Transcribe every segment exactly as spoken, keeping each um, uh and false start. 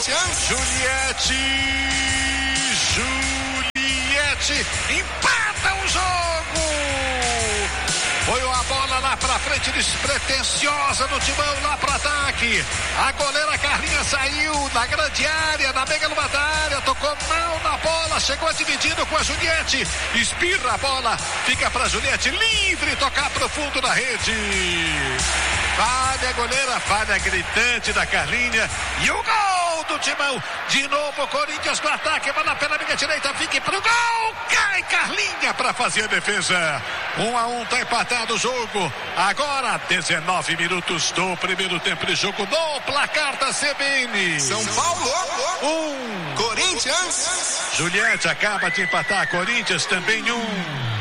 Corinthians. Juliette. Juliette empata o jogo. Foi uma bola lá pra frente, despretensiosa no timão, lá pro ataque. A goleira Carlinha saiu na grande área, na mega numa da área, tocou mal na bola, chegou dividindo com a Juliette. Espirra a bola, fica pra Juliette livre, tocar pro fundo da rede. Falha a goleira, falha gritante da Carlinha. E o gol do timão. De novo o Corinthians com ataque, bola pela amiga direita, fique pro gol. Cai Carlinha pra fazer a defesa. Um a um, tá empatado o jogo. Agora, dezenove minutos do primeiro tempo de jogo no placar da C B N. São Paulo, um. Corinthians. Juliette acaba de empatar, Corinthians também um.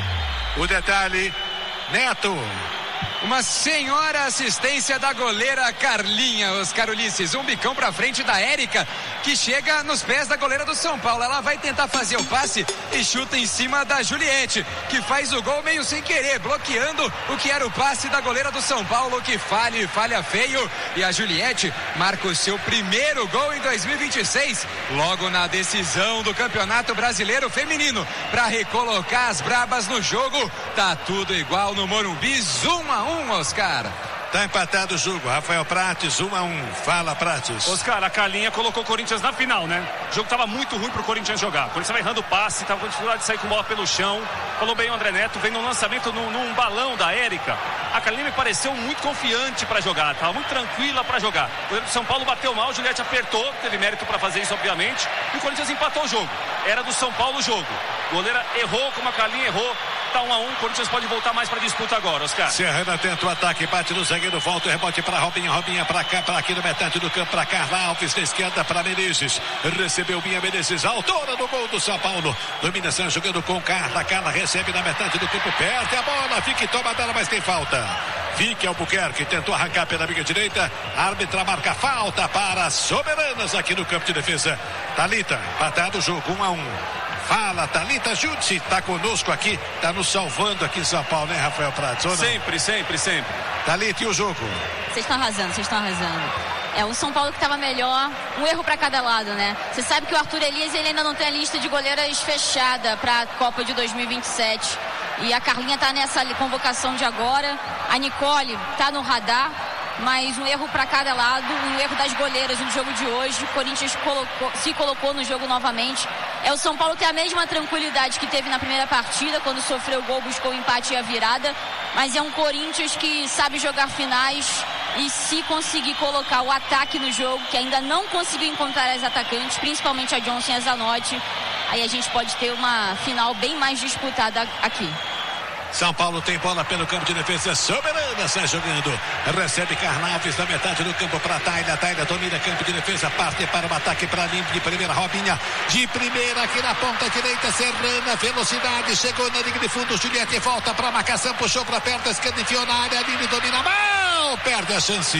O detalhe, Neto. Uma senhora assistência da goleira Carlinha, Oscar Ulisses. Um bicão pra frente da Érica, que chega nos pés da goleira do São Paulo. Ela vai tentar fazer o passe e chuta em cima da Juliette, que faz o gol meio sem querer, bloqueando o que era o passe da goleira do São Paulo, que falha e falha feio. E a Juliette marca o seu primeiro gol em dois mil e vinte e seis, logo na decisão do Campeonato Brasileiro Feminino, para recolocar as brabas no jogo. Tá tudo igual no Morumbi, um a um. Oscar. Tá empatado o jogo, Rafael Prates, um a um. Fala, Prates. Oscar, a Carlinha colocou o Corinthians na final, né? O jogo tava muito ruim pro Corinthians jogar. O Corinthians tava errando o passe, tava com dificuldade de sair com bola pelo chão. Falou bem o André Neto, vem no lançamento num, num balão da Érica. A Carlinha me pareceu muito confiante pra jogar, tava muito tranquila pra jogar. O goleiro do São Paulo bateu mal, o Juliette apertou, teve mérito pra fazer isso, obviamente. E o Corinthians empatou o jogo. Era do São Paulo o jogo. O goleira errou como a Carlinha errou. Tá um a um, o Corinthians pode voltar mais pra disputa agora, Oscar. Serrano tenta o ataque, bate no zagueiro, volta o rebote pra Robinha, Robinha pra cá, pra aqui no metade do campo, pra Carla Alves, na esquerda pra Menezes. Recebeu Binha Menezes, autora do gol do São Paulo. Dominação jogando com Carla, Carla recebe na metade do campo, perde a bola, fica e toma dela, mas tem falta. Vicky Albuquerque tentou arrancar pela amiga direita, a árbitra marca falta para Soberanas aqui no campo de defesa. Thalita, empatado o jogo, um a um. Fala, Thalita Jutsi, tá conosco aqui, tá nos salvando aqui em São Paulo, né, Rafael Prates? Sempre, sempre, sempre. Thalita, e o jogo? Vocês estão arrasando, vocês estão arrasando. É o São Paulo que estava melhor, um erro para cada lado, né? Você sabe que o Arthur Elias, ele ainda não tem a lista de goleiras fechada para a Copa de dois mil e vinte e sete. E a Carlinha tá nessa convocação de agora, a Nicole tá no radar. Mas um erro para cada lado, um erro das goleiras no jogo de hoje. O Corinthians colocou, se colocou no jogo novamente. É o São Paulo ter a mesma tranquilidade que teve na primeira partida, quando sofreu o gol, buscou o empate e a virada. Mas é um Corinthians que sabe jogar finais e se conseguir colocar o ataque no jogo, que ainda não conseguiu encontrar as atacantes, principalmente a Johnson e a Zanotti, aí a gente pode ter uma final bem mais disputada aqui. São Paulo tem bola pelo campo de defesa, Soberana sai jogando, recebe Carla Alves na metade do campo para Taila, Taila domina campo de defesa, parte para o ataque para Limpe de primeira, Robinha de primeira aqui na ponta direita, Serrana, velocidade, chegou na linha de fundo, Juliette volta para a marcação, puxou para perto, esquerda enfiou na área, Limpe domina mal, perde a chance.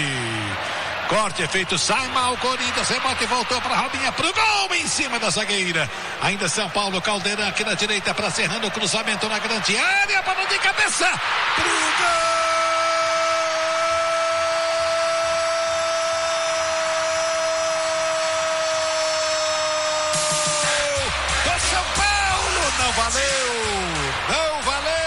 Corte é feito, sai mal, Corinthians, rebote, voltou para Robinha, pro gol em cima da zagueira. Ainda São Paulo, Caldeirão aqui na direita para Serrano, cruzamento na grande área, bola de cabeça, pro gol! Do São Paulo, não valeu, não valeu!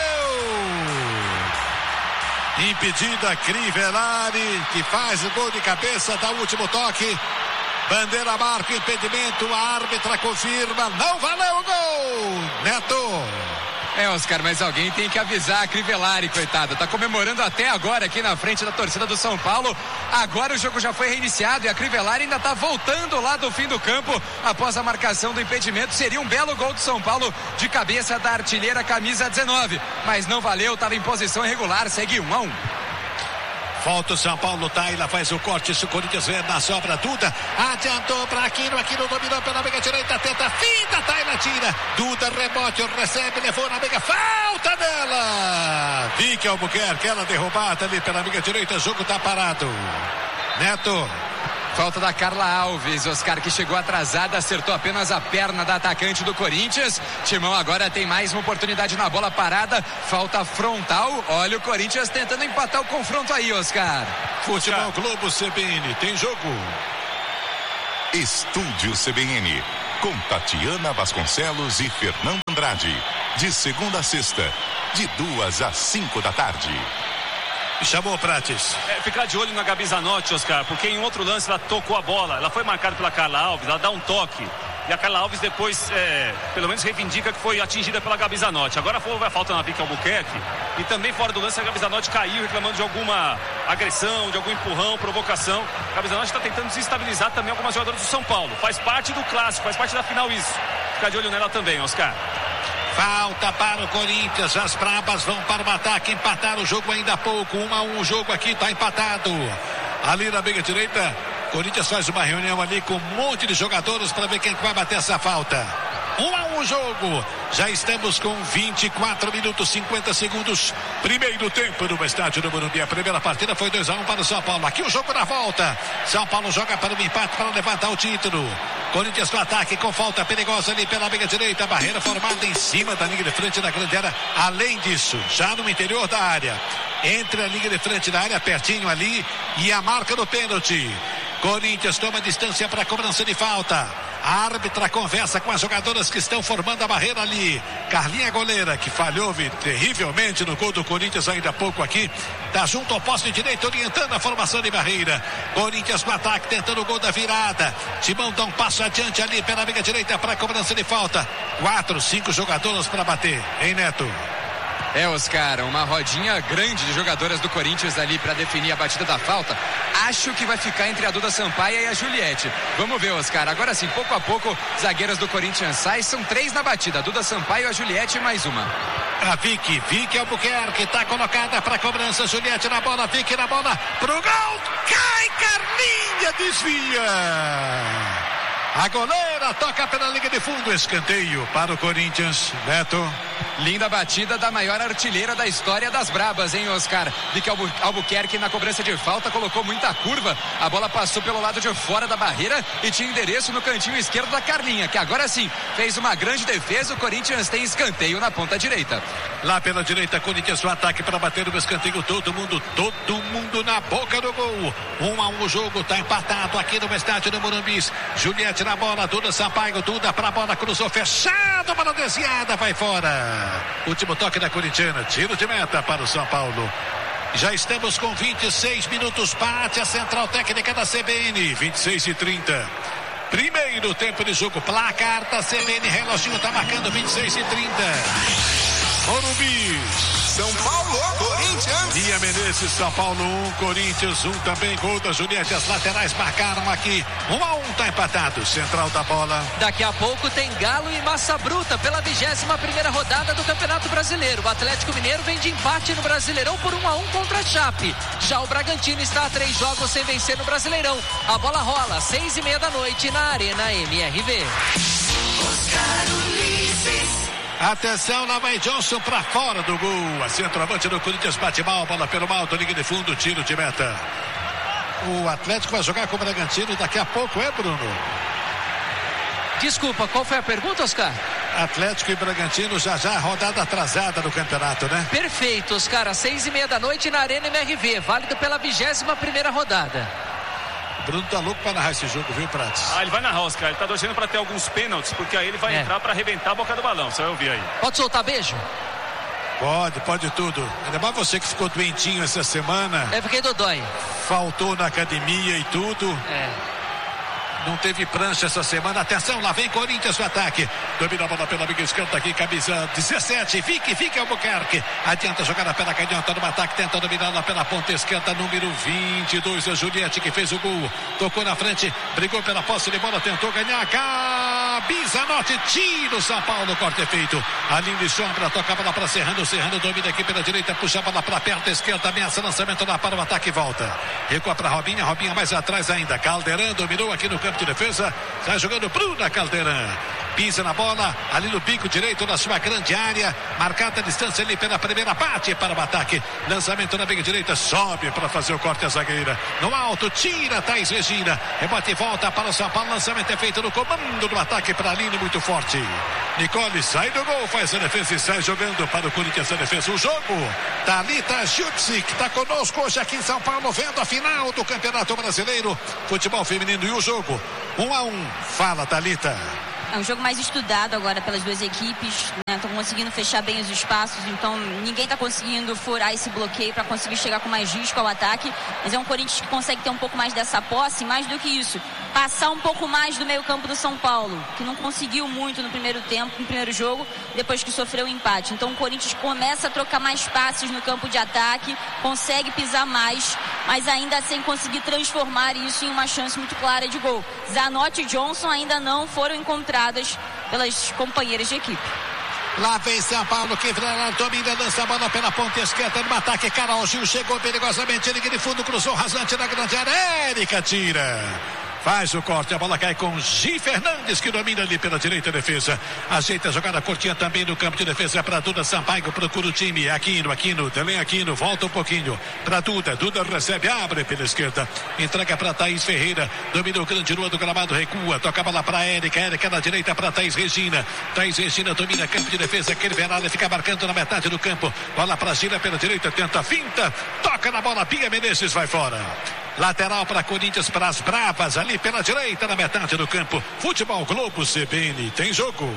Impedida, Crivellari, que faz o gol de cabeça, dá o último toque. Bandeira marca, impedimento, a árbitra confirma, não valeu o gol. Neto. É, Oscar, mas alguém tem que avisar a Crivellari, coitada. Tá comemorando até agora aqui na frente da torcida do São Paulo. Agora o jogo já foi reiniciado e a Crivellari ainda tá voltando lá do fim do campo após a marcação do impedimento. Seria um belo gol do São Paulo de cabeça da artilheira camisa dezenove. Mas não valeu, tava em posição irregular, segue um a um. Volta o São Paulo, Taila faz o corte, se o Corinthians vê na sobra, Duda adiantou para Aquino, Aquino dominou pela meia direita, tenta, finta, Taila tira, Duda rebote, recebe, levou na meia, falta dela, Vicky Albuquerque, ela derrubada ali pela meia direita, o jogo tá parado. Neto. Falta da Carla Alves, Oscar, que chegou atrasada, acertou apenas a perna da atacante do Corinthians. Timão agora tem mais uma oportunidade na bola parada, falta frontal. Olha o Corinthians tentando empatar o confronto aí, Oscar. Futebol Globo C B N, tem jogo. Estúdio C B N, com Tatiana Vasconcelos e Fernando Andrade, de segunda a sexta, de duas às cinco da tarde. Chamou o Prates. É, ficar de olho na Gabi Zanotti, Oscar, porque em outro lance ela tocou a bola, ela foi marcada pela Carla Alves, ela dá um toque. E a Carla Alves depois, é, pelo menos reivindica que foi atingida pela Gabi Zanotti. Agora foi a falta na Vicky Albuquerque. E também fora do lance a Gabi Zanotti caiu reclamando de alguma agressão, de algum empurrão, provocação. A Gabi Zanotti está tentando desestabilizar também algumas jogadoras do São Paulo. Faz parte do clássico, faz parte da final isso. Ficar de olho nela também, Oscar. Falta para o Corinthians, as brabas vão para o ataque, empataram o jogo ainda há pouco, um a um o jogo aqui, está empatado. Ali na meia direita, Corinthians faz uma reunião ali com um monte de jogadores para ver quem vai bater essa falta. Um a um o jogo. Já estamos com vinte e quatro minutos, cinquenta segundos. Primeiro tempo no estádio do Morumbi. A primeira partida foi dois a um para o São Paulo. Aqui o jogo na volta. São Paulo joga para o empate para levantar o título. Corinthians no ataque com falta perigosa ali pela meia direita. Barreira formada em cima da linha de frente da grande área. Além disso, já no interior da área. Entre a linha de frente da área, pertinho ali. E a marca do pênalti. Corinthians toma distância para a cobrança de falta. A árbitra conversa com as jogadoras que estão formando a barreira ali. Carlinha, goleira, que falhou terrivelmente no gol do Corinthians ainda há pouco aqui. Está junto ao poste direito, orientando a formação de barreira. Corinthians no ataque, tentando o gol da virada. Timão dá um passo adiante ali pela meia direita para a cobrança de falta. Quatro, cinco jogadoras para bater. Hein, Neto? É, Oscar, uma rodinha grande de jogadoras do Corinthians ali para definir a batida da falta. Acho que vai ficar entre a Duda Sampaia e a Juliette. Vamos ver, Oscar. Agora sim, pouco a pouco, zagueiras do Corinthians saem. São três na batida. A Duda Sampaia, a Juliette e mais uma. A Vicky, Vicky Albuquerque está colocada para cobrança. Juliette na bola, Vicky na bola. Pro gol, cai, Carlinha desvia. A goleira toca pela linha de fundo. Escanteio para o Corinthians. Neto. Linda batida da maior artilheira da história das brabas, hein, Oscar? Vicky Albu- Albuquerque na cobrança de falta colocou muita curva. A bola passou pelo lado de fora da barreira e tinha endereço no cantinho esquerdo da Carlinha, que agora sim fez uma grande defesa. O Corinthians tem escanteio na ponta direita. Lá pela direita, Corinthians no ataque para bater o escanteio. Todo mundo, todo mundo na boca do gol. Um a um o jogo, tá empatado aqui no estádio do Morumbi. Juliette na bola, Duda Sampaio, Duda pra bola, cruzou fechado, bola desviada, vai fora. Último toque da corintiana, tiro de meta para o São Paulo. Já estamos com vinte e seis minutos, bate a central técnica da C B N, vinte e seis e trinta. Primeiro tempo de jogo, placar da C B N, reloginho tá marcando vinte e seis e trinta. Morumbi, São Paulo, Corinthians. Lia Menezes, São Paulo um, Corinthians um também, gol da Juliette. As laterais marcaram aqui, um a um, tá empatado, central da bola. Daqui a pouco tem Galo e Massa Bruta pela vigésima primeira rodada do Campeonato Brasileiro. O Atlético Mineiro vem de empate no Brasileirão por um a um contra a Chape. Já o Bragantino está a três jogos sem vencer no Brasileirão. A bola rola, seis e meia da noite na Arena M R V. Oscar Ulisses. Atenção, lá vai Johnson pra fora do gol. A centroavante do Corinthians bate mal, bola pelo alto, linha de fundo, tiro de meta. O Atlético vai jogar com o Bragantino daqui a pouco, é, Bruno? Desculpa, qual foi a pergunta, Oscar? Atlético e Bragantino já já rodada atrasada no campeonato, né? Perfeito, Oscar, às seis e meia da noite na Arena M R V, válido pela vigésima primeira rodada. O Bruno tá louco pra narrar esse jogo, viu, Prates? Ah, ele vai narrar, Oscar. Ele tá torcendo pra ter alguns pênaltis, porque aí ele vai É. entrar pra arrebentar a boca do balão. Você vai ouvir aí. Pode soltar beijo? Pode, pode tudo. Ainda mais você que ficou doentinho essa semana. É porque dodói. Faltou na academia e tudo. É. Não teve prancha essa semana. Atenção, lá vem Corinthians no ataque. Domina a bola pela amiga esquerda aqui, camisa dezessete. Fique, fique Albuquerque. Adianta jogada pela canhota no ataque. Tenta dominar lá pela ponta esquerda, número vinte e dois. A Juliette que fez o gol. Tocou na frente, brigou pela posse de bola, tentou ganhar. Cabizanotti, tiro São Paulo, corte feito. A linha de sombra, toca a bola para Serrano. Serrano domina aqui pela direita, puxa a bola para perto, esquerda, ameaça lançamento lá para o ataque e volta. Recua para Robinha, Robinha mais atrás ainda. Caldeirão dominou aqui no campo de defesa. Sai jogando Bruna Caldeirão. pisa na bola, ali no bico direito na sua grande área, marcada a distância ali pela primeira parte para o ataque, lançamento na bica direita, sobe para fazer o corte a zagueira, no alto, tira Thaís Regina, rebote e volta para o São Paulo, lançamento é feito no comando do ataque para a Aline, muito forte, Nicole sai do gol, faz a defesa e sai jogando para o Corinthians a defesa, o jogo, Thalita Jutsi, que está conosco hoje aqui em São Paulo, vendo a final do Campeonato Brasileiro, futebol feminino e o jogo, um a um, fala Thalita. É um jogo mais estudado agora pelas duas equipes, né? Estão conseguindo fechar bem os espaços, então ninguém está conseguindo furar esse bloqueio para conseguir chegar com mais risco ao ataque, mas é um Corinthians que consegue ter um pouco mais dessa posse, mais do que isso, passar um pouco mais do meio campo do São Paulo, que não conseguiu muito no primeiro tempo, no primeiro jogo, depois que sofreu o empate. Então o Corinthians começa a trocar mais passes no campo de ataque, consegue pisar mais, mas ainda sem conseguir transformar isso em uma chance muito clara de gol. Zanotti e Johnson ainda não foram encontrados pelas companheiras de equipe. Lá vem São Paulo, que domina, lança a bola pela ponta esquerda no ataque. Carol Gil chegou perigosamente, ele de fundo, cruzou rasante na grande área. Érica tira. Faz o corte, a bola cai com Gi Fernandes, que domina ali pela direita, defesa. Ajeita a jogada curtinha também no campo de defesa para Duda Sampaio, procura o time. Aquino, Aquino, também Aquino, volta um pouquinho para Duda. Duda recebe, abre pela esquerda, entrega para Thaís Ferreira, domina o grande lua do gramado, recua, toca a bola para Érica, Érica na direita para Thaís Regina. Thaís Regina domina campo de defesa, aquele Veralha fica marcando na metade do campo. Bola para Gira pela direita, tenta finta, toca na bola, Pia Menezes vai fora. Lateral para Corinthians, para as Bravas, ali pela direita, na metade do campo. Futebol Globo C B N, tem jogo.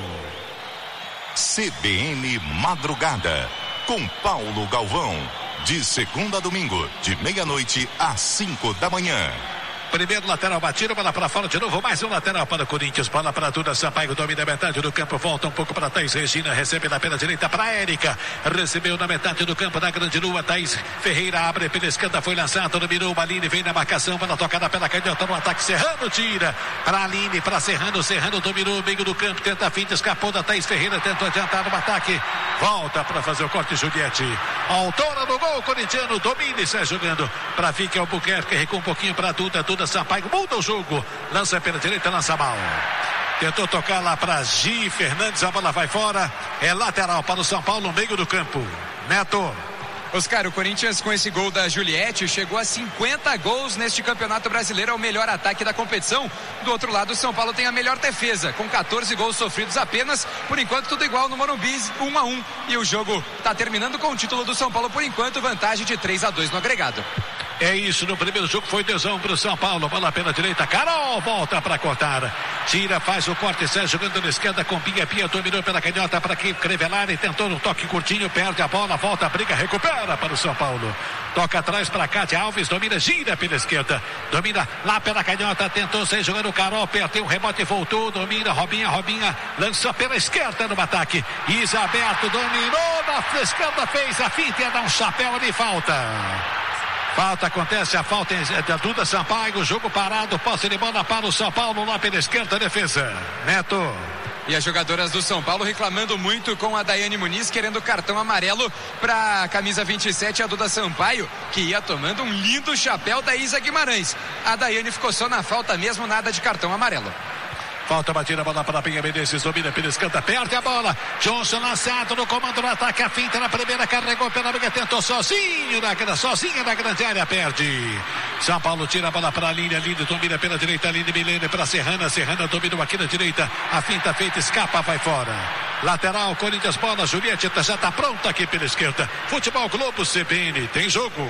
C B N Madrugada, com Paulo Galvão. De segunda a domingo, de meia-noite às cinco da manhã. Primeiro lateral batido, bola para fora de novo, mais um lateral para o Corinthians, bola para Duda Sampaio, domina a metade do campo, volta um pouco para Thaís Regina, recebe na pela direita para Érica, recebeu na metade do campo, na grande lua, Thaís Ferreira abre pela esquerda, foi lançado, dominou, Aline vem na marcação, bola tocada pela canhota no ataque, Serrano tira, para Aline, para Serrano, Serrano dominou o meio do campo, tenta a finta, escapou da Thaís Ferreira, tentou adiantar no ataque, volta para fazer o corte, Juliette, autora do gol, corintiano, domina e sai jogando, para Vicky Albuquerque, recua um pouquinho para Duda, Duda Sampaio muda o jogo, lança pela direita, lança mal, tentou tocar lá para Gi Fernandes, a bola vai fora, é lateral para o São Paulo no meio do campo. Neto. Oscar, o Corinthians com esse gol da Juliette chegou a cinquenta gols neste Campeonato Brasileiro, é o melhor ataque da competição. Do outro lado, o São Paulo tem a melhor defesa, com quatorze gols sofridos apenas. Por enquanto, tudo igual no Morumbi, um a um. E o jogo está terminando com o título do São Paulo, por enquanto, vantagem de três a dois no agregado. É isso, no primeiro jogo foi dois a um para o São Paulo, bola pela direita, Carol volta para cortar, tira, faz o corte, sai jogando na esquerda com Pia, Pia dominou pela canhota para que Crevelari, tentou no toque curtinho, perde a bola, volta a briga, recupera para o São Paulo, toca atrás para Cátia Alves, domina, gira pela esquerda, domina lá pela canhota, tentou sair jogando o Carol, perdeu o rebote e voltou, domina, Robinha, Robinha, lançou pela esquerda no ataque, Isaberto dominou na esquerda, fez a finta, ia dar um chapéu de falta. Falta, acontece a falta da Duda Sampaio, jogo parado, posse de bola para o São Paulo lá pela esquerda, defesa. Neto. E as jogadoras do São Paulo reclamando muito com a Daiane Muniz, querendo cartão amarelo para a camisa vinte e sete, a Duda Sampaio, que ia tomando um lindo chapéu da Isa Guimarães. A Daiane ficou só na falta mesmo, nada de cartão amarelo. Falta batida, bola para Pinha Menezes, domina pela esquerda, perde a bola. Johnson lançado no comando do ataque, a finta na primeira, carregou pela amiga, tentou sozinho, na, sozinha na grande área, perde. São Paulo tira a bola para a linha, Aline domina pela direita, Aline Milene para Serrana, Serrana dominou aqui na direita, a finta feita, escapa, vai fora. Lateral, Corinthians, bola, Juliette já está pronta aqui pela esquerda. Futebol Globo C B N, tem jogo.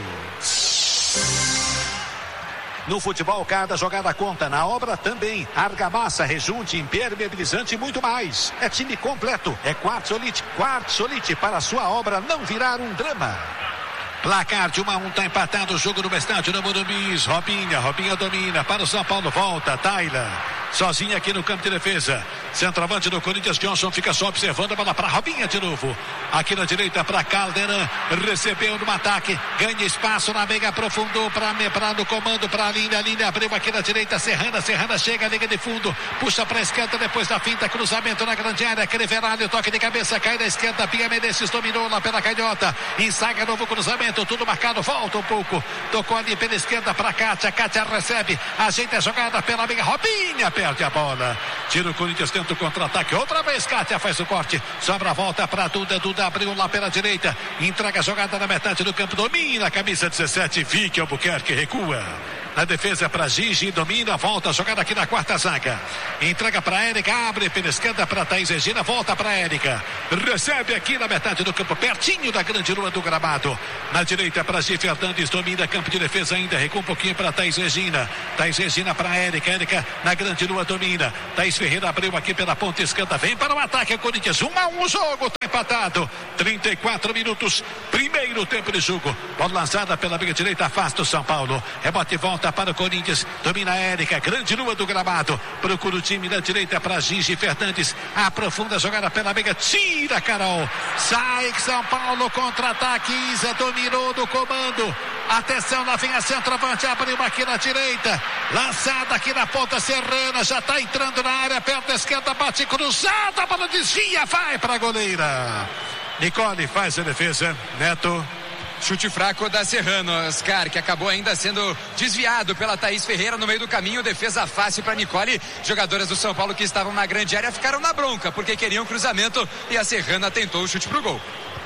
No futebol, cada jogada conta. Na obra também. Argamassa, rejunte, impermeabilizante e muito mais. É time completo. É Quartzolite. Quartzolite para a sua obra não virar um drama. Placar de um a um, tá empatado o jogo no estádio do Morumbi. Robinha, Robinha domina para o São Paulo, volta, Tayla, sozinha aqui no campo de defesa. Centroavante do Corinthians, Johnson fica só observando a bola para Robinha de novo. Aqui na direita para Caldeirão, recebeu no ataque, ganha espaço na meia, aprofundou para no comando para a linha, a linha abriu aqui na direita, Serrana, Serrana chega, liga de fundo, puxa para a esquerda depois da finta, cruzamento na grande área, Creveralho, toque de cabeça, cai na esquerda, Pia Menezes dominou lá pela canhota, ensaia novo cruzamento, tudo marcado, volta um pouco, tocou ali pela esquerda para Cátia, Cátia recebe, ajeita a jogada pela meia, Robinha perde a bola. Tira o Corinthians, tenta o contra-ataque. Outra vez, Kátia faz o corte. Sobra a volta para Duda. Duda abriu lá pela direita. Entrega a jogada na metade do campo. Domina a camisa dezessete. Vicky Albuquerque recua. Na defesa para Gigi, domina, volta a jogada aqui na quarta zaga. Entrega para Érica, abre pela esquerda para Thaís Regina, volta para Érica. Recebe aqui na metade do campo, pertinho da grande lua do gramado. Na direita para Gi Fernandes, domina campo de defesa ainda, recua um pouquinho para Thaís Regina. Thaís Regina para Érica, Érica na grande lua domina. Thaís Ferreira abriu aqui pela ponta esquerda, vem para o ataque, Corinthians, um a um o jogo, tá empatado. trinta e quatro minutos, primeiro tempo de jogo. Bola lançada pela meia direita, afasta o São Paulo. Rebote e volta para o Corinthians, domina a Érica, grande lua do gramado, procura o time na direita para Gigi Fernandes, aprofunda a jogada pela meia, tira Carol, sai São Paulo, contra-ataque, Isa dominou do comando, atenção, lá vem a centroavante, abriu aqui na direita, lançada aqui na ponta serrana, já está entrando na área, perto da esquerda, bate cruzada, a bola desvia, vai para a goleira. Nicole faz a defesa, Neto. Chute fraco da Serrano, Oscar, que acabou ainda sendo desviado pela Thaís Ferreira no meio do caminho. Defesa fácil para Nicole. Jogadoras do São Paulo que estavam na grande área ficaram na bronca porque queriam cruzamento e a Serrana tentou o chute pro gol.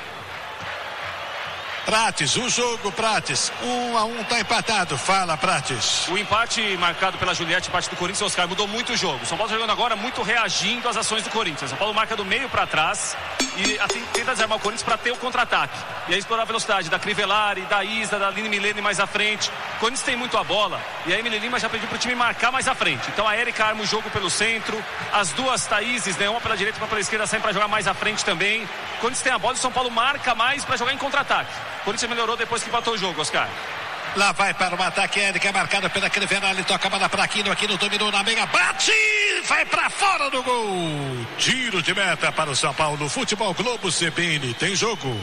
Prates, o jogo, Prates, um a um tá empatado, fala Prates. O empate marcado pela Juliette, parte do Corinthians, Oscar, mudou muito o jogo. São Paulo jogando agora muito reagindo às ações do Corinthians. São Paulo marca do meio para trás e assim, tenta desarmar o Corinthians para ter o contra-ataque. E aí explorar a velocidade da Crivellari, da Isa, da Aline Milene mais à frente. O Corinthians tem muito a bola e a Emily Lima já pediu pro time marcar mais à frente. Então a Érica arma o jogo pelo centro, as duas Thaíses, né, uma pela direita e uma pela esquerda, saem para jogar mais à frente também. O Corinthians tem a bola e o São Paulo marca mais para jogar em contra-ataque. O Corinthians melhorou depois que empatou o jogo, Oscar. Lá vai para o ataque, Érica, marcado pela Crivellari, toca a bola para Aquino, Aquino dominou na meia, bate, vai para fora do gol. Tiro de meta para o São Paulo, Futebol Globo C B N, tem jogo.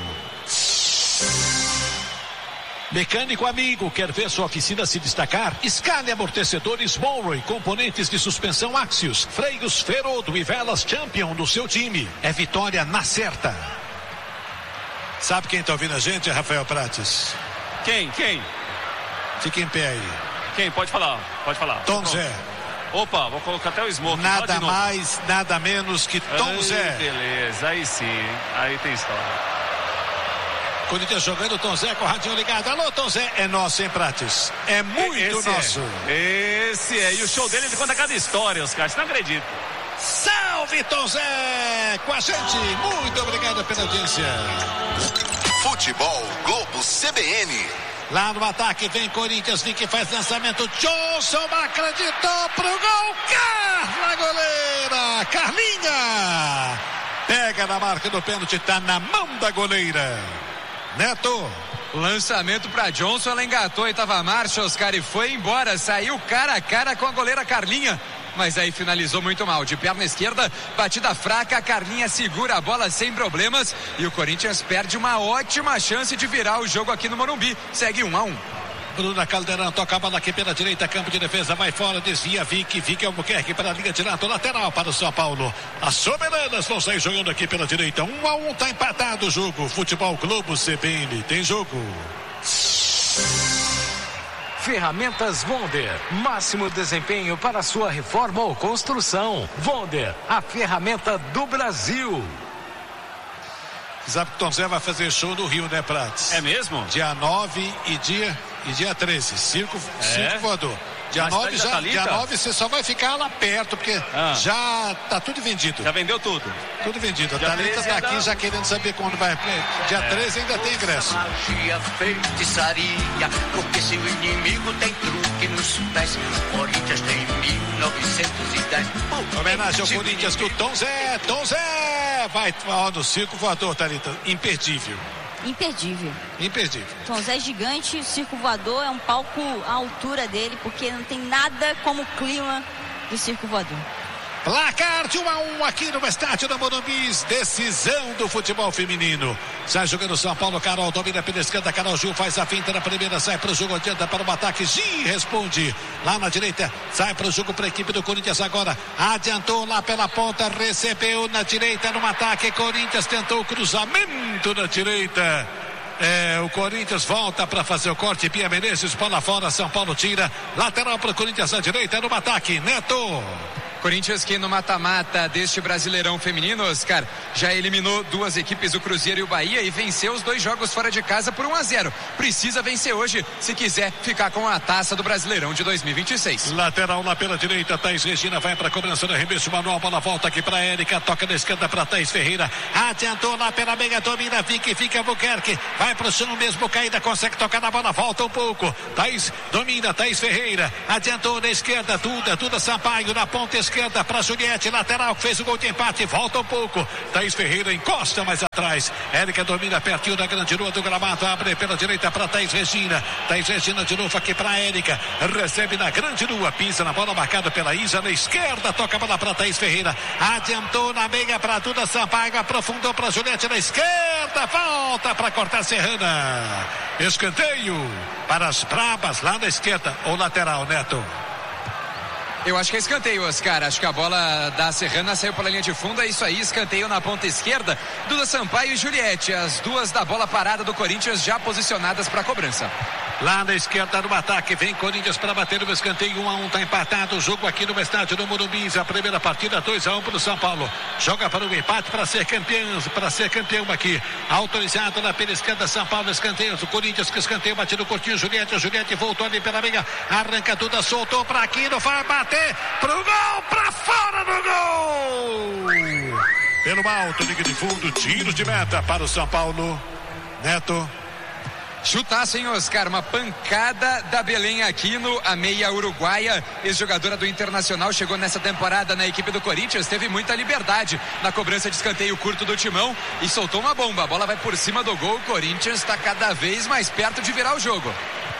Mecânico amigo, quer ver sua oficina se destacar? Escale amortecedores Monroe, componentes de suspensão Axios, freios Ferodo e velas Champion do seu time. É vitória na certa. Sabe quem tá ouvindo a gente, Rafael Prates? Quem? Quem? Fica em pé aí. Quem? Pode falar, pode falar. Tom Zé. Opa, vou colocar até o smoke. Nada mais, nada menos que Tom Ai, Zé. Beleza, aí sim, aí tem história. Corinthians jogando, Tom Zé com o radinho ligado. Alô, Tom Zé, é nosso, hein, Prates? É muito esse nosso. É. Esse é, e o show dele ele conta cada história, os caras, não acredito. Salve, Tom Zé, com a gente, muito obrigado pela audiência. Futebol Globo C B N. Lá no ataque vem Corinthians, Vicky faz lançamento, Johnson acreditou pro gol, Carla goleira, Carlinha, pega na marca do pênalti, tá na mão da goleira. Neto. Lançamento para Johnson, ela engatou e tava a marcha, Oscar, e foi embora, saiu cara a cara com a goleira Carlinha, mas aí finalizou muito mal, de perna esquerda, batida fraca, a Carlinha segura a bola sem problemas e o Corinthians perde uma ótima chance de virar o jogo aqui no Morumbi, segue um a um. Bruna Caldeirão toca a bola aqui pela direita, campo de defesa, vai fora, desvia, Vicky, Vicky Albuquerque para a linha de lado, lateral para o São Paulo. As soberanas vão sair jogando aqui pela direita, um a um, tá empatado o jogo. Futebol Globo C B N, tem jogo. Ferramentas Wonder, máximo desempenho para sua reforma ou construção. Wonder, a ferramenta do Brasil. Sabe que o Tom Zé vai fazer show no Rio, né, Prates? É mesmo? Dia nove e dia, e dia treze, circo, é? circo voador. Dia nove, já, dia nove você só vai ficar lá perto, porque ah. já tá tudo vendido. Já vendeu tudo? Tudo vendido. A Thalita tá aqui já querendo saber quando vai. Dia é. treze ainda tem ingresso. Magia, feitiçaria, porque seu inimigo tem truque nos pés. Corinthians tem mil novecentos e dez. Homenagem ao Corinthians do Tom Zé. Tom Zé! Vai ó, no circo voador, Thalita. Imperdível. Imperdível. Imperdível. Tom Zé é gigante, o circo voador é um palco à altura dele, porque não tem nada como o clima do circo voador. Placar de um a um aqui no estádio da Morumbi, decisão do futebol feminino. Sai jogando São Paulo, Carol domina pela esquerda, Carol Gil faz a finta na primeira, sai para o jogo, adianta para o ataque, Gi responde lá na direita, sai para o jogo para a equipe do Corinthians agora, adiantou lá pela ponta, recebeu na direita no ataque, Corinthians tentou o cruzamento na direita. É, o Corinthians volta para fazer o corte. Pia Menezes, bola fora, São Paulo tira. Lateral para o Corinthians à direita, no ataque. Neto. Corinthians que no mata-mata deste Brasileirão Feminino, Oscar, já eliminou duas equipes, o Cruzeiro e o Bahia, e venceu os dois jogos fora de casa por um a zero. Precisa vencer hoje se quiser ficar com a taça do Brasileirão de dois mil e vinte e seis. Lateral lá pela direita, Thaís Regina vai para a cobrança do arremesso manual, bola volta aqui para Érica, toca na esquerda para Thaís Ferreira, adiantou lá pela meia, domina, fica e fica Buquerque, vai pro chão mesmo, caída, consegue tocar na bola, volta um pouco, Thaís domina, Thaís Ferreira, adiantou na esquerda, Duda, Duda Sampaio na ponta esquerda. Esquerda para Juliette, lateral que fez o gol de empate, volta um pouco, Thaís Ferreira encosta mais atrás, Érica domina pertinho da grande lua do gramado, abre pela direita para Thaís Regina, Thaís Regina de novo aqui para Érica, recebe na grande lua, pisa na bola marcada pela Isa, na esquerda, toca a bola para Thaís Ferreira, adiantou na meia para Duda Sampaio, aprofundou para Juliette na esquerda, volta para cortar Serrana, escanteio para as brabas lá na esquerda, ou lateral, Neto. Eu acho que é escanteio, Oscar. Acho que a bola da Serrana saiu pela linha de fundo. É isso aí, escanteio na ponta esquerda. Duda Sampaio e Juliette, as duas da bola parada do Corinthians já posicionadas para a cobrança. Lá na esquerda no ataque, vem Corinthians para bater o escanteio, um a um, tá empatado o jogo aqui no estádio do Morumbi, a primeira partida dois a um para o São Paulo, joga para o empate para ser campeão, para ser campeão aqui, autorizado lá pela esquerda São Paulo, escanteio, o Corinthians que escanteio, batido curtinho, Juliette, Juliette voltou ali pela meia, arranca tudo, soltou para Aquino, vai bater pro gol, para fora do gol, pelo alto, liga de fundo, tiro de meta para o São Paulo, Neto. Chutaço, hein, Oscar? Uma pancada da Belém Aquino, a meia uruguaia, ex-jogadora do Internacional, chegou nessa temporada na equipe do Corinthians, teve muita liberdade na cobrança de escanteio curto do Timão e soltou uma bomba. A bola vai por cima do gol, o Corinthians está cada vez mais perto de virar o jogo.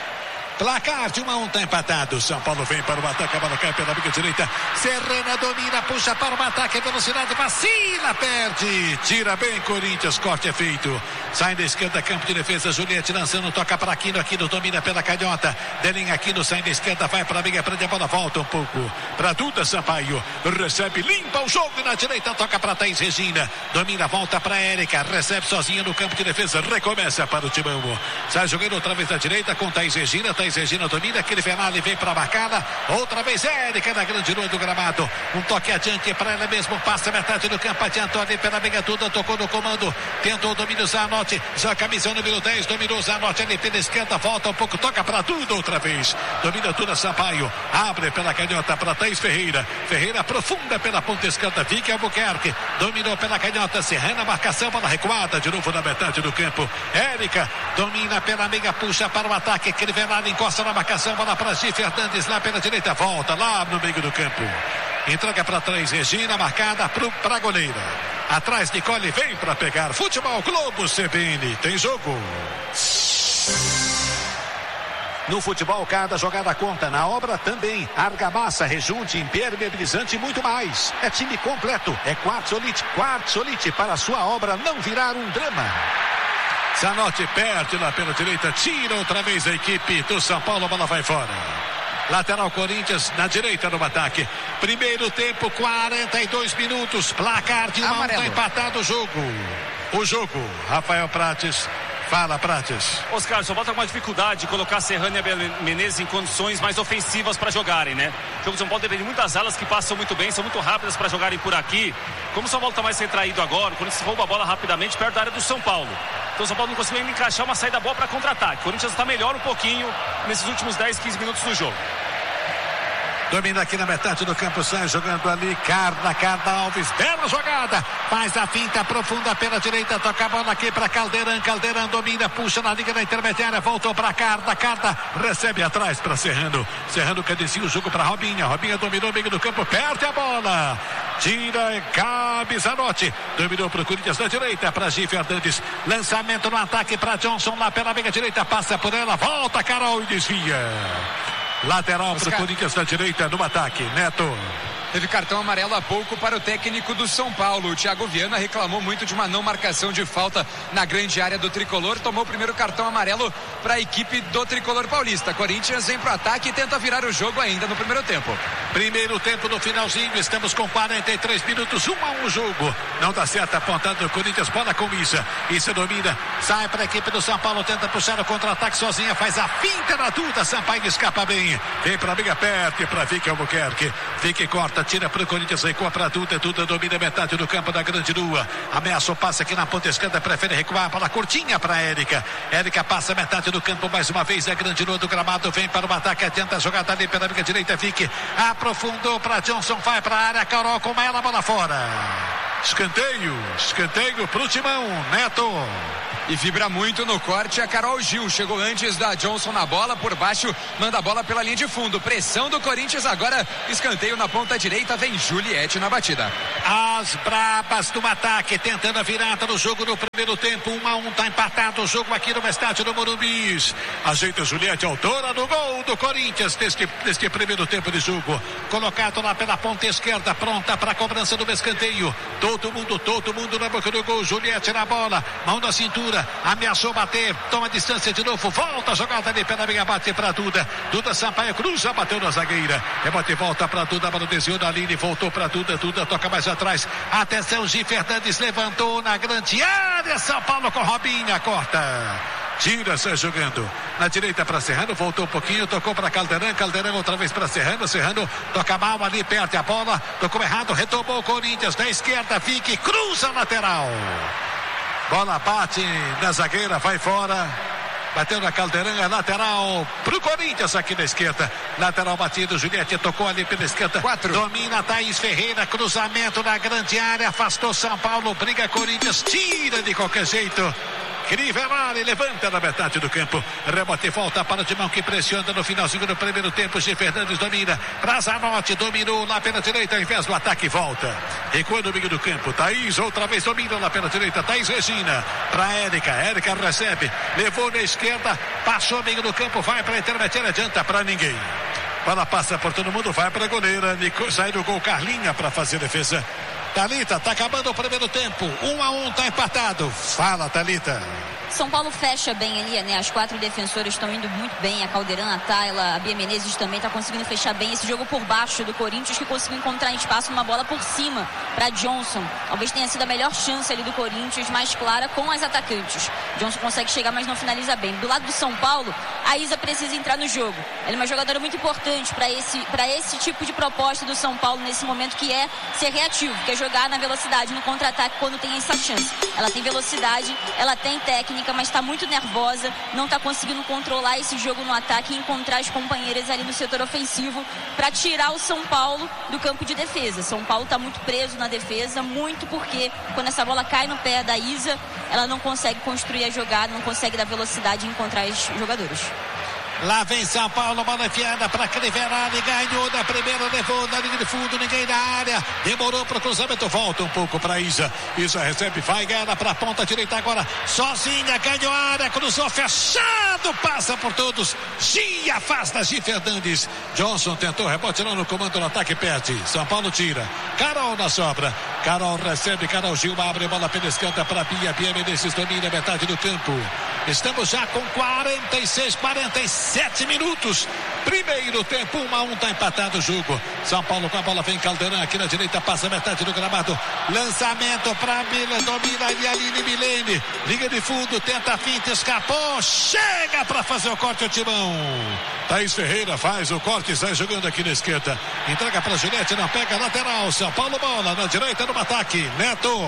Placar de um a um, tá empatado. São Paulo vem para o ataque, a bola cai pela bica direita. Serrana domina, puxa para o ataque, velocidade, vacila, perde. Tira bem, Corinthians, corte é feito. Sai da esquerda, campo de defesa, Juliette lançando, toca para Aquino, Aquino domina pela canhota. Delinha Aquino, sai da esquerda, vai para a bica, prende a bola, volta um pouco. Para Duda Sampaio, recebe, limpa o jogo na direita, toca para Thaís Regina. Domina, volta para Érica, recebe sozinha no campo de defesa, recomeça para o Timão. Sai jogando outra vez na direita com Thaís Regina, Thaís Regina domina, aquele Fernali vem para a marcada, outra vez Érica na grande lua do gramado, um toque adiante para ela mesmo, passa metade do campo, adiantou ali pela meia Duda, tocou no comando, tentou o domínio Zanotti, já camisa número dez, dominou Zanotti ali pela esquerda, volta um pouco, toca para Duda outra vez, domina Duda Sampaio, abre pela canhota para Thaís Ferreira, Ferreira aprofunda pela ponta esquerda, fica Albuquerque, dominou pela canhota, Serrana, marcação, bola recuada, de novo na metade do campo, Érica domina pela meia, puxa para o ataque, aquele Fernali encosta na marcação, bola para Gi Fernandes lá pela direita, volta lá no meio do campo, entrega para trás, Regina, marcada para a goleira, atrás Nicole vem para pegar. Futebol Globo C B N, tem jogo. No futebol, cada jogada conta. Na obra também. Argamassa, rejunte, impermeabilizante e muito mais. É time completo. É Quartzolite. Quartzolite para a sua obra não virar um drama. Zanotti perde lá pela direita. Tira outra vez a equipe do São Paulo. A bola vai fora. Lateral Corinthians na direita no ataque. Primeiro tempo, quarenta e dois minutos. Placar de uma tá empatado o jogo. O jogo, Rafael Prates. Fala, Prates. Oscar, só volta com uma dificuldade de colocar Serrana e Menezes em condições mais ofensivas para jogarem, né? O jogo de São Paulo depende de muitas alas que passam muito bem, são muito rápidas para jogarem por aqui. Como o São Paulo está mais retraído agora, o Corinthians rouba a bola rapidamente perto da área do São Paulo. Então o São Paulo não conseguiu ainda encaixar uma saída boa para contra-ataque. O Corinthians está melhor um pouquinho nesses últimos dez, quinze minutos do jogo. Domina aqui na metade do campo, sai jogando ali, Carla, Carla Alves, bela jogada, faz a finta profunda pela direita, toca a bola aqui para Caldeirão, Caldeirão domina, puxa na liga da intermediária, voltou para Carla, Carla recebe atrás para Serrano, Serrano cadencia o jogo para Robinha, Robinha dominou o meio do campo, perde a bola, tira, cabe Zanotti, dominou para o Corinthians na direita, para Gi Fernandes, lançamento no ataque para Johnson lá pela meia direita, passa por ela, volta Carol e desvia. Lateral para o Corinthians na direita, no ataque, Neto. teve cartão amarelo há pouco para o técnico do São Paulo. O Thiago Viana reclamou muito de uma não marcação de falta na grande área do Tricolor. Tomou o primeiro cartão amarelo para a equipe do Tricolor paulista. Corinthians vem pro ataque e tenta virar o jogo ainda no primeiro tempo. Primeiro tempo no finalzinho, estamos com quarenta e três minutos, um a um jogo. Não dá certo apontando o Corinthians, bola com Isa. Isa domina, sai para a equipe do São Paulo, tenta puxar o contra-ataque sozinha, faz a finta na Duda, Sampaio escapa bem. Vem para a briga perto, para Vicky Albuquerque. Vicky corta, tira para o Corinthians, recua para Duda. Duda domina metade do campo da grande lua. Ameaça o passe aqui na ponta esquerda, prefere recuar para a curtinha para a Érica. Érica passa metade do campo mais uma vez, a grande lua do gramado, vem para o ataque, tenta jogar ali pela briga direita, Vicky aprofundou para Johnson, vai para a área, Carol com ela, bola fora. Escanteio, escanteio pro Timão, Neto. E vibra muito no corte a Carol Gil. Chegou antes da Johnson na bola, por baixo, manda a bola pela linha de fundo. Pressão do Corinthians agora, escanteio na ponta direita, vem Juliette na batida. As brabas do ataque, tentando a virada no jogo no primeiro tempo. Um a um, tá empatado o jogo aqui no estádio do Morumbi. Ajeita Juliette, autora do gol do Corinthians neste, neste primeiro tempo de jogo. Colocado lá pela ponta esquerda, pronta para a cobrança do escanteio. Todo mundo, todo mundo na boca do gol. Juliette na bola, mão na cintura. Ameaçou bater, toma distância de novo, volta a jogada ali pela meia, bate para Duda. Duda Sampaio cruza, bateu na zagueira. Rebote, volta para Duda, manutenção da Aline, voltou para Duda. Duda toca mais atrás. Atenção, Gi Fernandes levantou na grande área. São Paulo com Robinha, corta. Tira, sai jogando na direita para Serrano, voltou um pouquinho, tocou para Caldeirão, Caldeirão outra vez para Serrano, Serrano toca mal ali, perde a bola, tocou errado, retomou o Corinthians na esquerda, Vicky, cruza lateral. Bola bate na zagueira, vai fora. Bateu na Caldeirão, é lateral pro Corinthians aqui na esquerda. Lateral batido, Juliette tocou ali pela esquerda. Quatro. Domina Thaís Ferreira, cruzamento na grande área, afastou São Paulo, briga Corinthians, tira de qualquer jeito. Crivellari levanta na metade do campo. Rebote, volta para o Timão que pressiona no finalzinho do primeiro tempo. G. Fernandes domina. Pra Zanotti, dominou lá pela direita. Ao invés do ataque, volta. Recua no meio do campo. Thaís outra vez domina lá pela direita. Thaís Regina. Pra Érica. Érica recebe. Levou na esquerda. Passou meio do campo. Vai pra intermediária. Adianta pra ninguém. Bola passa por todo mundo. Vai pra goleira. Sai do gol Carlinha pra fazer defesa. Thalita, tá acabando o primeiro tempo. Um a um, tá empatado. Fala, Thalita. São Paulo fecha bem ali, né? As quatro defensoras estão indo muito bem. A Caldeirão, a Tayla, a Bia Menezes também tá conseguindo fechar bem esse jogo por baixo do Corinthians, que conseguiu encontrar espaço numa bola por cima para Johnson. Talvez tenha sido a melhor chance ali do Corinthians, mais clara com as atacantes. Johnson consegue chegar, mas não finaliza bem. Do lado do São Paulo, a Isa precisa entrar no jogo. Ela é uma jogadora muito importante para esse, para esse tipo de proposta do São Paulo nesse momento, que é ser reativo, que é jogar na velocidade, no contra-ataque quando tem essa chance. Ela tem velocidade, ela tem técnica, mas está muito nervosa, não está conseguindo controlar esse jogo no ataque e encontrar as companheiras ali no setor ofensivo para tirar o São Paulo do campo de defesa. São Paulo está muito preso na defesa, muito porque quando essa bola cai no pé da Isa, ela não consegue construir a jogada, não consegue dar velocidade e encontrar os jogadores. Lá vem São Paulo, bola enfiada para Crivellari, ganhou da primeira, levou na linha de fundo, ninguém na área, demorou para o cruzamento, volta um pouco para Isa. Isa recebe, vai ganhar para a ponta direita agora, sozinha, ganhou a área, cruzou, fechado, passa por todos. Gi afasta, Gi Fernandes. Johnson tentou rebote lá no comando do ataque, perde. São Paulo tira. Carol na sobra. Carol recebe, Carol Gil abre bola pela esquerda para Bia. Bia Menezes domina metade do campo. Estamos já com quarenta e seis, quarenta e sete minutos. Primeiro tempo, um a um, tá empatado o jogo. São Paulo com a bola, vem Caldeirão aqui na direita, passa metade do gramado. Lançamento para Mila, domina ali Aline Milene. Liga de fundo, tenta a finta, escapou, chega para fazer o corte o Timão. Thaís Ferreira faz o corte, sai jogando aqui na esquerda. Entrega para Juliette, não pega, lateral. São Paulo bola na direita no ataque. Neto.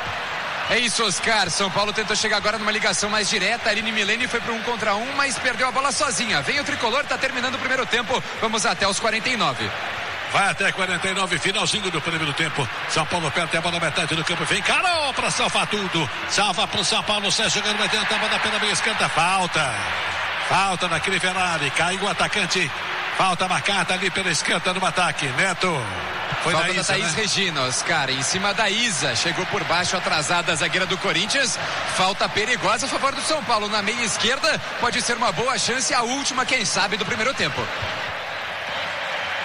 É isso, Oscar. São Paulo tentou chegar agora numa ligação mais direta. A Aline Milene foi para um contra um, mas perdeu a bola sozinha. Vem o Tricolor, tá terminando o primeiro tempo. Vamos até os quarenta e nove. Vai até quarenta e nove, finalzinho do primeiro tempo. São Paulo perde a bola na metade do campo. Vem Carol para salvar tudo. Salva para o São Paulo. Sai jogando, vai tentar a bola pela meia esquerda. Falta. Falta na Crivellari. Caiu o atacante. Falta marcada ali pela esquerda no ataque. Neto. Foi Falta da, Isa, da Thaís né? Regina, Oscar, em cima da Isa, chegou por baixo, atrasada a zagueira do Corinthians, falta perigosa a favor do São Paulo, na meia esquerda, pode ser uma boa chance, a última, quem sabe, do primeiro tempo.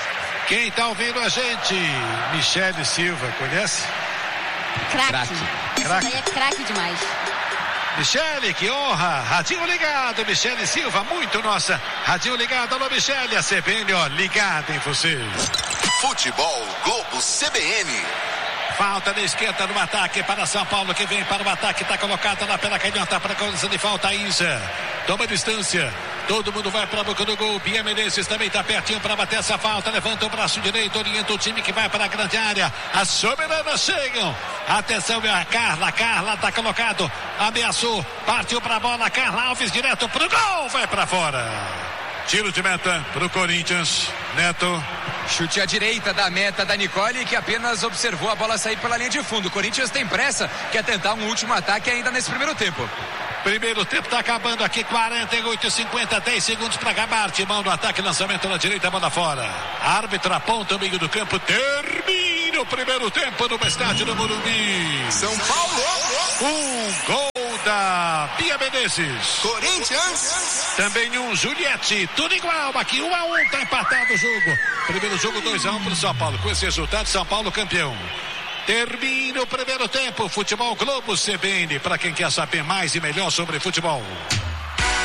Quem tá ouvindo a gente? Michele Silva, conhece? Craque. Isso daí é craque demais. Michele, que honra. Radinho ligado, Michele Silva, muito nossa. Radinho ligado, alô Michele, a C B N, ó, ligada em você. Futebol Globo C B N. Falta na esquerda no ataque para São Paulo, que vem para o ataque, está colocada lá pela canhota para a condição de falta. Isa toma distância, todo mundo vai para a boca do gol. Bia Menezes também está pertinho para bater essa falta, levanta o braço direito, orienta o time que vai para a grande área. As soberanas chegam, atenção, a Carla, Carla está colocado, ameaçou, partiu para a bola, Carla Alves direto para o gol, vai para fora. Tiro de meta para o Corinthians. Neto. Chute à direita da meta da Nicole, que apenas observou a bola sair pela linha de fundo. O Corinthians tem pressa, quer tentar um último ataque ainda nesse primeiro tempo. Primeiro tempo está acabando aqui, quarenta e oito, cinquenta, dez segundos para acabar. Timão no ataque, lançamento na direita, bola fora. Árbitro aponta o meio do campo, termina o primeiro tempo no estádio do Morumbi. São Paulo. Um gol da Bia Menezes. Corinthians. Também um Juliette, tudo igual aqui, um a um, tá empatado o jogo. Primeiro jogo dois a um para o São Paulo. Com esse resultado, São Paulo campeão. Termina o primeiro tempo. Futebol Globo C B N, para quem quer saber mais e melhor sobre futebol.